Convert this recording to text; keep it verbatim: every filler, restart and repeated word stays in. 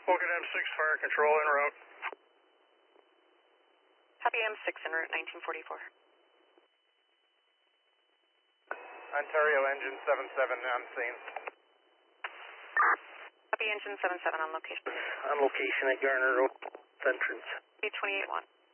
Vulcan M six, fire control en route. Copy M six en route, nineteen forty-four. Ontario engine seven seven on scene. Copy engine seven seven on location. On location at Garner Road entrance. B twenty-eight one.